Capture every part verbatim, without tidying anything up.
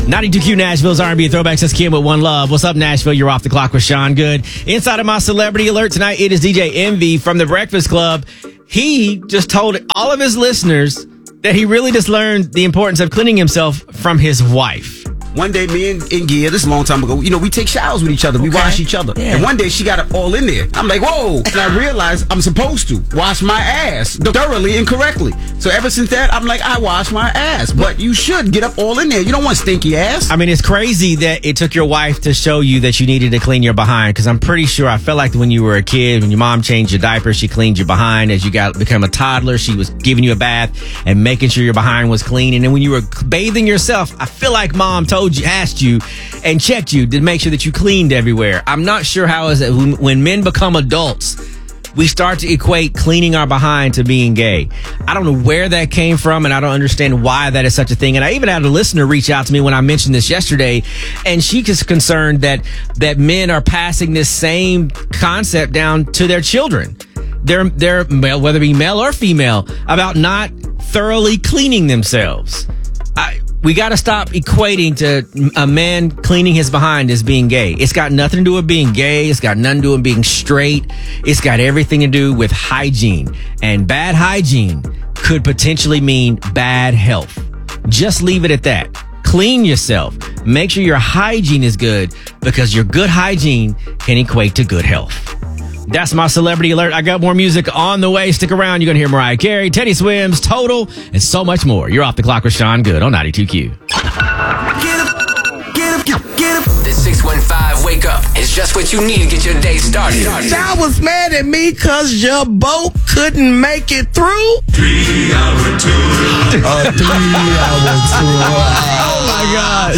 ninety-two Q Nashville's R and B Throwbacks. That's Kim with One Love. What's up, Nashville? You're off the clock with Sean Good. Inside of my celebrity alert tonight, it is D J Envy from The Breakfast Club. He just told all of his listeners that he really just learned the importance of cleaning himself from his wife. One day, me and, and Gia, this is a long time ago, you know, we take showers with each other. We okay. wash each other. Yeah. And one day, she got it all in there. I'm like, whoa. And I realized I'm supposed to wash my ass thoroughly and correctly. So ever since that, I'm like, I wash my ass. But you should get up all in there. You don't want stinky ass. I mean, it's crazy that it took your wife to show you that you needed to clean your behind. Because I'm pretty sure, I felt like when you were a kid, when your mom changed your diaper, she cleaned your behind. As you got become a toddler, she was giving you a bath and making sure your behind was clean. And then when you were bathing yourself, I feel like mom told you, asked you, and checked you to make sure that you cleaned everywhere. I'm not sure how is it when, when men become adults, we start to equate cleaning our behind to being gay. I don't know where that came from, and I don't understand why that is such a thing. And I even had a listener reach out to me when I mentioned this yesterday, and she is concerned that that men are passing this same concept down to their children. They're, they're male, whether it be male or female, about not thoroughly cleaning themselves. I, We got to stop equating to a man cleaning his behind as being gay. It's got nothing to do with being gay. It's got nothing to do with being straight. It's got everything to do with hygiene. And bad hygiene could potentially mean bad health. Just leave it at that. Clean yourself. Make sure your hygiene is good, because your good hygiene can equate to good health. That's my celebrity alert. I got more music on the way. Stick around. You're going to hear Mariah Carey, Teddy Swims, Total, and so much more. You're off the clock with Sean Good on ninety-two Q. Get up, get up, get up. The six one five Wake Up is just what you need to get your day started. Y'all was mad at me because your boat couldn't make it through. Three hour tour. A three-hour tour. Oh, my God.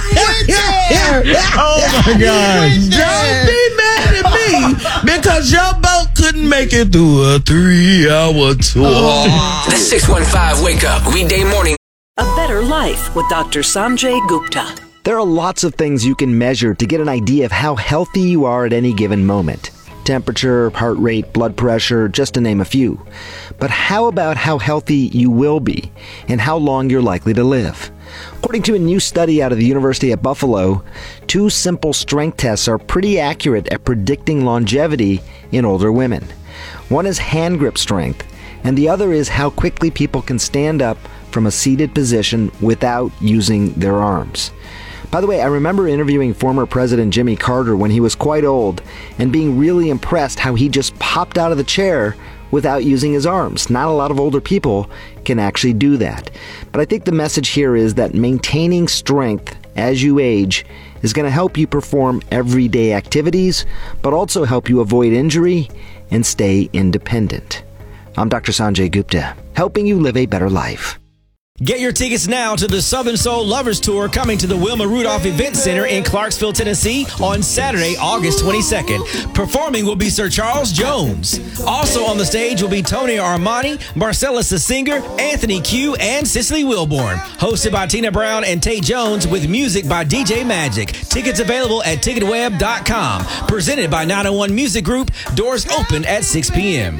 Oh, my God. Don't be mad at me because your boat couldn't make it through a three-hour tour. The six one five Wake Up, weekday morning. A Better Life with Doctor Sanjay Gupta. There are lots of things you can measure to get an idea of how healthy you are at any given moment. Temperature, heart rate, blood pressure, just to name a few. But how about how healthy you will be and how long you're likely to live? According to a new study out of the University at Buffalo, two simple strength tests are pretty accurate at predicting longevity in older women. One is hand grip strength, and the other is how quickly people can stand up from a seated position without using their arms. By the way, I remember interviewing former President Jimmy Carter when he was quite old and being really impressed how he just popped out of the chair without using his arms. Not a lot of older people can actually do that. But I think the message here is that maintaining strength as you age is going to help you perform everyday activities, but also help you avoid injury and stay independent. I'm Doctor Sanjay Gupta, helping you live a better life. Get your tickets now to the Southern Soul Lovers Tour coming to the Wilma Rudolph Event Center in Clarksville, Tennessee on Saturday, August twenty-second. Performing will be Sir Charles Jones. Also on the stage will be Tony Armani, Marcellus the Singer, Anthony Q, and Cicely Wilborn. Hosted by Tina Brown and Tate Jones with music by D J Magic. Tickets available at ticket web dot com. Presented by nine oh one Music Group. Doors open at six p.m.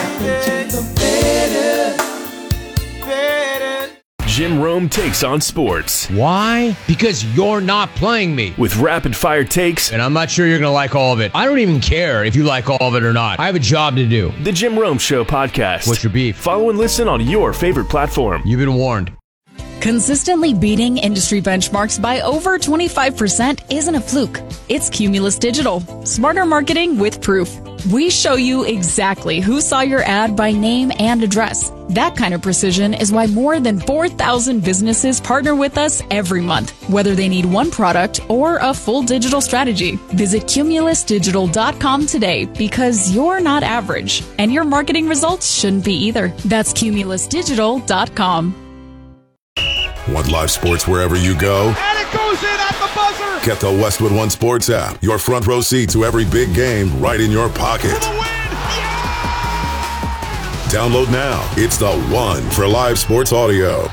Jim Rome takes on sports. Why? Because you're not playing me. With rapid-fire takes. And I'm not sure you're going to like all of it. I don't even care if you like all of it or not. I have a job to do. The Jim Rome Show podcast. What's your beef? Follow and listen on your favorite platform. You've been warned. Consistently beating industry benchmarks by over twenty-five percent isn't a fluke. It's Cumulus Digital. Smarter marketing with proof. We show you exactly who saw your ad by name and address. That kind of precision is why more than four thousand businesses partner with us every month, whether they need one product or a full digital strategy. Visit cumulus digital dot com today because you're not average, and your marketing results shouldn't be either. That's cumulus digital dot com. Want live sports wherever you go? And it goes in at the buzzer! Get the Westwood One Sports app. Your front row seat to every big game right in your pocket. For the win! Yeah! Download now. It's the one for live sports audio.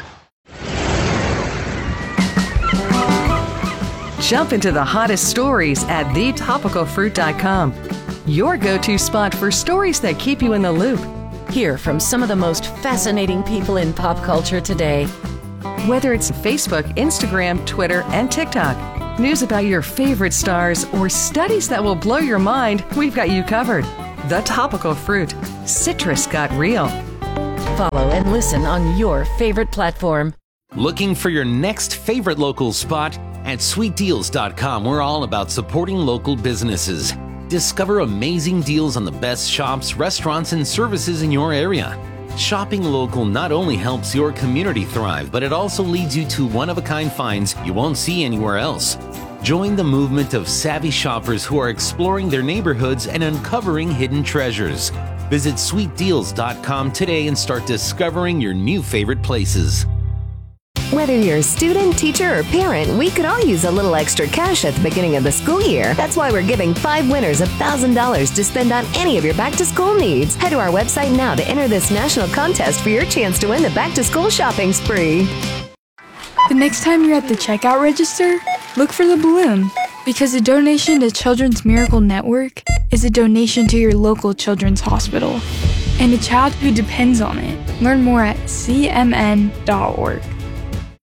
Jump into the hottest stories at the topical fruit dot com. Your go-to spot for stories that keep you in the loop. Hear from some of the most fascinating people in pop culture today. Whether it's Facebook, Instagram, Twitter, and TikTok, news about your favorite stars, or studies that will blow your mind, we've got you covered. The Topical Fruit. Citrus got real. Follow and listen on your favorite platform. Looking for your next favorite local spot? At sweet deals dot com, we're all about supporting local businesses. Discover amazing deals on the best shops, restaurants, and services in your area. Shopping local not only helps your community thrive, but it also leads you to one-of-a-kind finds you won't see anywhere else. Join the movement of savvy shoppers who are exploring their neighborhoods and uncovering hidden treasures. Visit sweet deals dot com today and start discovering your new favorite places. Whether you're a student, teacher, or parent, we could all use a little extra cash at the beginning of the school year. That's why we're giving five winners one thousand dollars to spend on any of your back-to-school needs. Head to our website now to enter this national contest for your chance to win the back-to-school shopping spree. The next time you're at the checkout register, look for the balloon. Because a donation to Children's Miracle Network is a donation to your local children's hospital and a child who depends on it. Learn more at c m n dot org.